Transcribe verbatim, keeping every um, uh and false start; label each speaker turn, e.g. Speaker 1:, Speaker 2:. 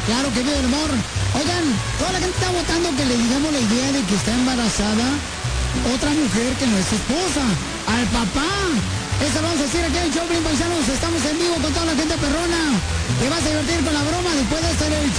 Speaker 1: Claro que vive el amor. Oigan, toda la gente está votando que le digamos la idea de que está embarazada otra mujer que no es su esposa. Al papá. Eso lo vamos a decir aquí en el show, bien paisanos. Estamos en vivo con toda la gente perrona. Te vas a divertir con la broma después de estar en el